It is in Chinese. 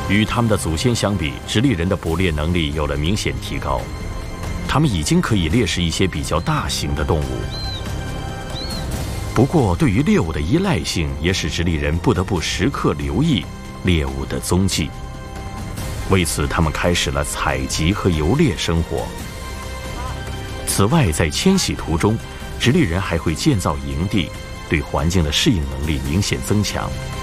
与他们的祖先相比，直立人的捕猎能力有了明显提高，他们已经可以猎食一些比较大型的动物。不过，对于猎物的依赖性也使直立人不得不时刻留意猎物的踪迹。为此，他们开始了采集和游猎生活。此外，在迁徙途中，直立人还会建造营地，对环境的适应能力明显增强。